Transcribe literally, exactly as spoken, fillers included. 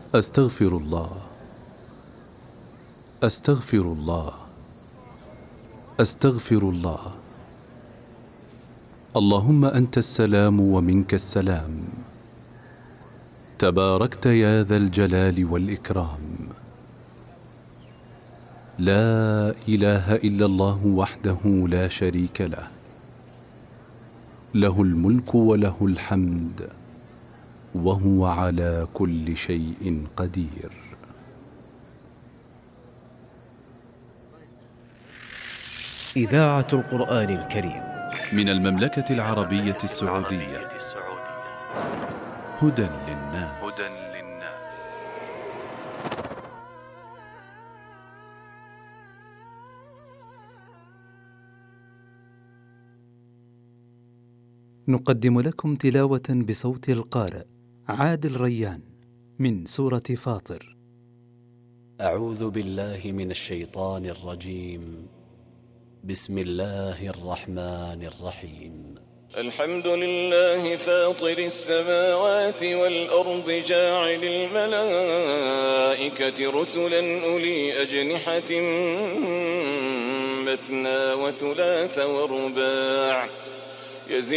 أستغفر الله، أستغفر الله، أستغفر الله. اللهم أنت السلام ومنك السلام، تباركت يا ذا الجلال والإكرام. لا إله إلا الله وحده لا شريك له، له الملك وله الحمد وهو على كل شيء قدير. إذاعة القرآن الكريم من المملكة العربية السعودية. هدى للناس. نقدم لكم تلاوة بصوت القارئ عادل ريان من سورة فاطر. أعوذ بالله من الشيطان الرجيم. بسم الله الرحمن الرحيم. الحمد لله فاطر السماوات والأرض جاعل الملائكة رسلا أولي أجنحة مثنى وثلاث ورباع يزيد